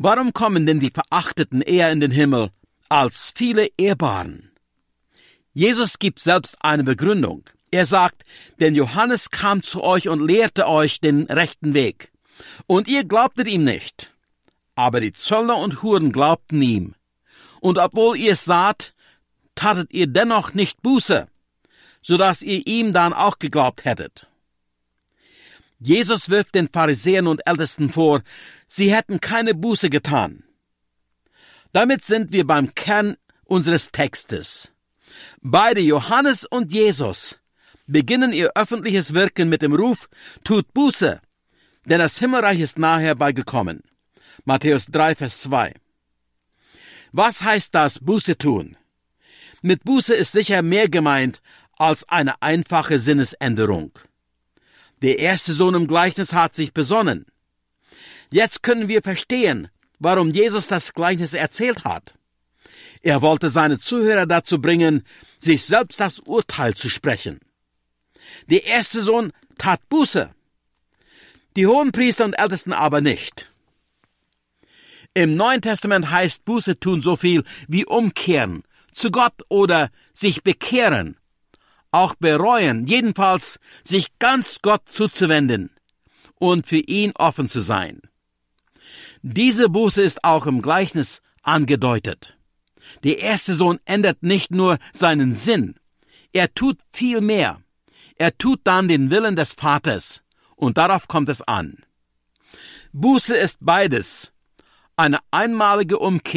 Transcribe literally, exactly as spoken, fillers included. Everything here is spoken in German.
Warum kommen denn die Verachteten eher in den Himmel als viele Ehrbaren? Jesus gibt selbst eine Begründung. Er sagt, denn Johannes kam zu euch und lehrte euch den rechten Weg. Und ihr glaubtet ihm nicht. Aber die Zöllner und Huren glaubten ihm. Und obwohl ihr es saht, tatet ihr dennoch nicht Buße, so dass ihr ihm dann auch geglaubt hättet. Jesus wirft den Pharisäern und Ältesten vor, sie hätten keine Buße getan. Damit sind wir beim Kern unseres Textes. Beide Johannes und Jesus beginnen ihr öffentliches Wirken mit dem Ruf, tut Buße, denn das Himmelreich ist nahe herbeigekommen. Matthäus drei, Vers zwei. Was heißt das, Buße tun? Mit Buße ist sicher mehr gemeint als eine einfache Sinnesänderung. Der erste Sohn im Gleichnis hat sich besonnen. Jetzt können wir verstehen, warum Jesus das Gleichnis erzählt hat. Er wollte seine Zuhörer dazu bringen, sich selbst das Urteil zu sprechen. Der erste Sohn tat Buße, die Hohenpriester und Ältesten aber nicht. Im Neuen Testament heißt Buße tun so viel wie umkehren, zu Gott oder sich bekehren, auch bereuen, jedenfalls sich ganz Gott zuzuwenden und für ihn offen zu sein. Diese Buße ist auch im Gleichnis angedeutet. Der erste Sohn ändert nicht nur seinen Sinn, er tut viel mehr. Er tut dann den Willen des Vaters, und darauf kommt es an. Buße ist beides, eine einmalige Umkehr